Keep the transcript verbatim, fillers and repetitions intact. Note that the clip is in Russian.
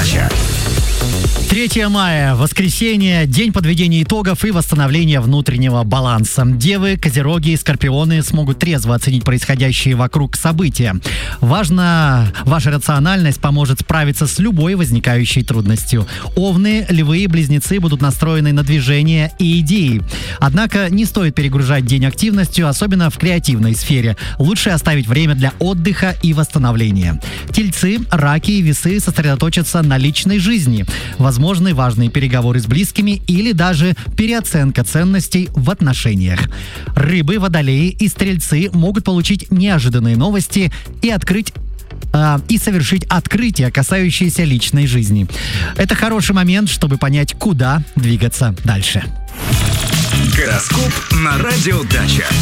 Дача. третьего мая, воскресенье, день подведения итогов и восстановления внутреннего баланса. Девы, козероги и скорпионы смогут трезво оценить происходящие вокруг события. Важно, ваша рациональность поможет справиться с любой возникающей трудностью. Овны, львы и близнецы будут настроены на движение и идеи. Однако не стоит перегружать день активностью, особенно в креативной сфере. Лучше оставить время для отдыха и восстановления. Тельцы, раки и весы сосредоточатся на личной жизни. Возможны важные переговоры с близкими или даже переоценка ценностей в отношениях. Рыбы, водолеи и стрельцы могут получить неожиданные новости и открыть э, и совершить открытия, касающиеся личной жизни. Это хороший момент, чтобы понять, куда двигаться дальше. Гороскоп на радио Дача.